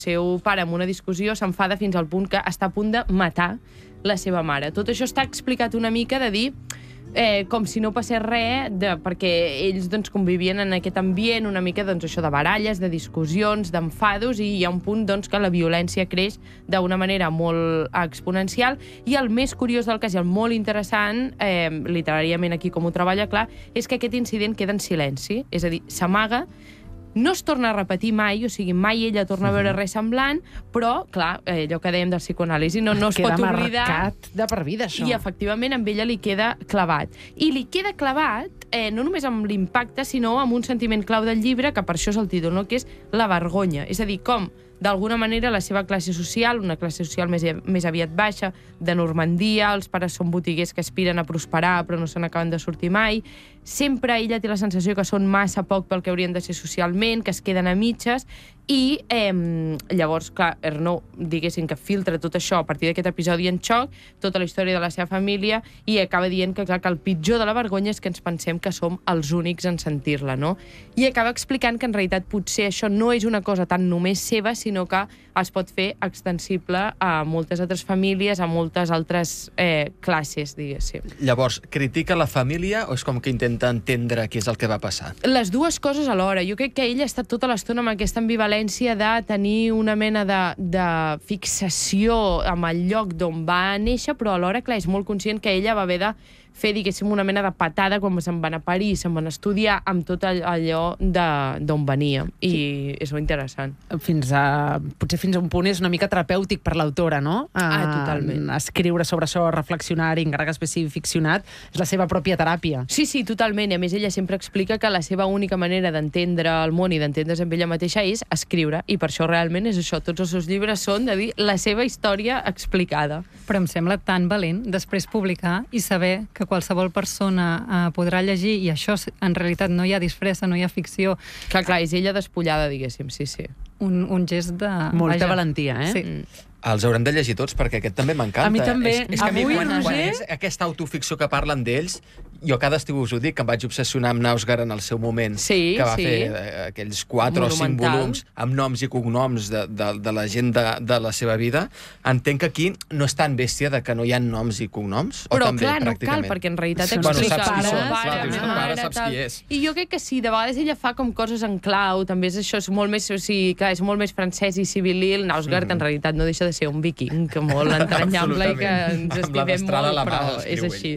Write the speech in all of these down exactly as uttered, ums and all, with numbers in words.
seu pare, en una discussió, s'enfada fins al punt que està a punt de matar la seva mare. Tot això està explicat una mica de dir eh, com si no passés res, de, perquè ells doncs, convivien en aquest ambient una mica doncs, això de baralles, de discussions, d'enfados, i hi ha un punt doncs, que la violència creix d'una manera molt exponencial. I el més curiós del cas, i el molt interessant, eh, literàriament aquí com ho treballa clar, és que aquest incident queda en silenci, és a dir, s'amaga, no es torna a repetir mai, o sigui, mai ella torna a veure res semblant, però, clar, allò que dèiem del psicoanàlisi no, no es pot oblidar. Queda marcat de per vida, això. I, efectivament, amb ella li queda clavat. I li queda clavat, eh, no només amb l'impacte, sinó amb un sentiment clau del llibre, que per això és el títol, no? Que és la vergonya. És a dir, com, d'alguna manera, la seva classe social, una classe social més, més aviat baixa, de Normandia, els pares són botiguers que aspiren a prosperar però no se n'acaben de sortir mai, sempre ella té la sensació que són massa poc pel que haurien de ser socialment, que es queden a mitges, i eh, llavors, clar, Ernaux, diguéssim que filtra tot això a partir d'aquest episodi en xoc, tota la història de la seva família, i acaba dient que, clar, que el pitjor de la vergonya és que ens pensem que som els únics en sentir-la, no? I acaba explicant que en realitat potser això no és una cosa tan només seva, sinó que es pot fer extensible a moltes altres famílies, a moltes altres eh, classes, diguéssim. Llavors, critica la família o és com que intenta entendre què és el que va passar? Les dues coses alhora. Jo crec que ella ha estat tota l'estona amb aquesta ambivalència de tenir una mena de, de fixació amb el lloc d'on va néixer, però alhora, clar, és molt conscient que ella va haver de fer, diguéssim, una mena de patada quan se'n van a París, se'n van estudiar amb tot allò d'on venia. I sí. És molt interessant. Fins a, potser fins a un punt és una mica terapèutic per l'autora, no? Ah, totalment. Escriure sobre això, reflexionar, encara que es sigui ficcionat, és la seva pròpia teràpia. Sí, sí, totalment. I a més, ella sempre explica que la seva única manera d'entendre el món i d'entendre's amb ella mateixa és escriure. I per això realment és això. Tots els seus llibres són de dir la seva història explicada. Però em sembla tan valent després publicar i saber que qualsevol persona eh, podrà llegir, i això en realitat no hi ha disfressa, no hi ha ficció. Clar, clar, és ella despullada, diguéssim, sí, sí. Un, un gest de... Molta Vaja. valentia, eh? Sí. Mm. Els haurem de llegir tots, perquè aquest també m'encanta. A mi també. És, és que Avui, a mi, quan, Roger... quan és aquesta autoficció que parlen d'ells, jo cada estiu us ho dic, que em vaig obsessionar amb Knausgaard en el seu moment, sí, que va sí. fer eh, aquells quatre o cinc volums amb noms i cognoms de, de, de la gent de, de la seva vida. Entenc que aquí no és tan bèstia de que no hi ha noms i cognoms, però, o també, clar, no pràcticament. cal, perquè en realitat Bueno, explica... saps qui són, pare, clar, dius, mare, pare, saps tal. qui és. I jo crec que sí, de vegades ella fa com coses en clau, també és això, és molt més, o sigui, que és molt més francès i civilil. Knausgaard mm. en realitat no deixa de ser un viking, que molt entranyable i que ens estimem molt, però és així.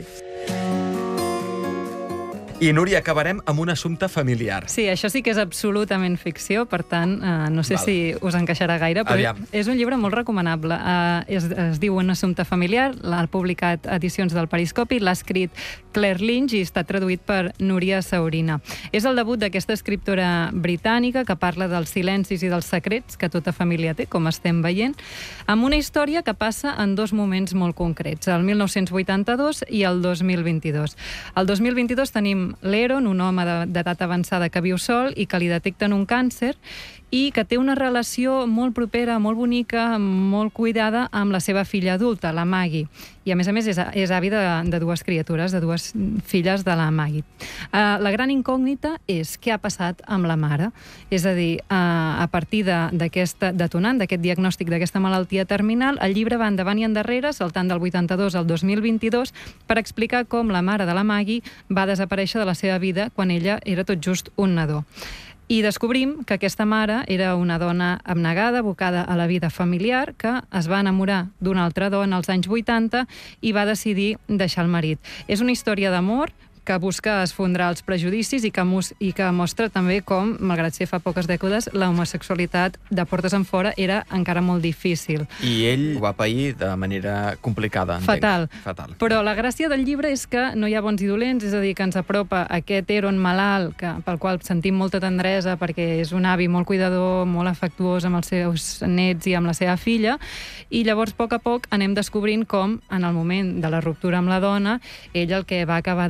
I, Núria, acabarem amb un assumpte familiar. Sí, això sí que és absolutament ficció, per tant, eh, no sé Val. si us encaixarà gaire, però Aviam. és un llibre molt recomanable. Eh, es, es diu Un assumpte familiar, l'ha publicat Edicions del Periscopi, l'ha escrit Claire Lynch i està traduït per Núria Saurina. És el debut d'aquesta escriptora britànica que parla dels silencis i dels secrets que tota família té, com estem veient, amb una història que passa en dos moments molt concrets, el mil nou-cents vuitanta-dos i el dos mil vint-i-dos. El dos mil vint-i-dos tenim l'Aaron, un home d'edat avançada que viu sol i que li detecten un càncer i que té una relació molt propera, molt bonica, molt cuidada amb la seva filla adulta, la Maggie. I, a més a més, és, és avi de, de dues criatures, de dues filles de la Maggie. Uh, la gran incògnita és què ha passat amb la mare. És a dir, uh, a partir d'aquest detonant, d'aquest diagnòstic d'aquesta malaltia terminal, el llibre va endavant i endarrere, saltant del vuitanta-dos al dos mil vint-i-dos, per explicar com la mare de la Maggie va desaparèixer de la seva vida quan ella era tot just un nadó. I descobrim que aquesta mare era una dona abnegada, abocada a la vida familiar, que es va enamorar d'una altra dona als anys vuitanta i va decidir deixar el marit. És una història d'amor que busca esfondrar els prejudicis i que, mus, i que mostra també com, malgrat ser fa poques dècades, la homosexualitat de portes en fora era encara molt difícil. I ell ho va pair de manera complicada, entenc. Fatal. Fatal. Però la gràcia del llibre és que no hi ha bons i dolents, és a dir, que ens apropa aquest Aaron malalt, que, pel qual sentim molta tendresa perquè és un avi molt cuidador, molt afectuós amb els seus nets i amb la seva filla, i llavors, a poc a poc, anem descobrint com, en el moment de la ruptura amb la dona, ell el que va acabar decidint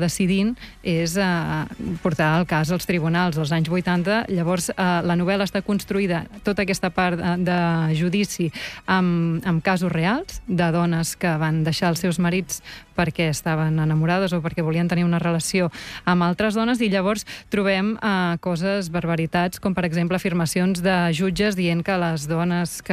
sovint és eh, portar el cas als tribunals dels anys vuitanta. Llavors, eh, la novel·la està construïda, tota aquesta part de, de judici, amb, amb casos reals, de dones que van deixar els seus marits perquè estaven enamorades o perquè volien tenir una relació amb altres dones, i llavors trobem eh, coses, barbaritats, com per exemple afirmacions de jutges dient que les dones que